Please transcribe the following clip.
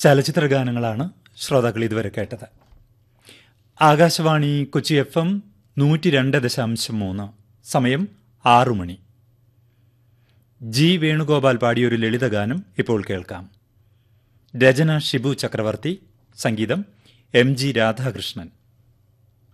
ചലച്ചിത്ര ഗാനങ്ങളാണ് ശ്രോതാക്കൾ ഇതുവരെ കേട്ടത്. ആകാശവാണി കൊച്ചി FM 102.3. സമയം 6 മണി. ജി വേണുഗോപാൽ പാടിയൊരു ലളിതഗാനം ഇപ്പോൾ കേൾക്കാം. രചന ഷിബു ചക്രവർത്തി, സംഗീതം MG രാധാകൃഷ്ണൻ.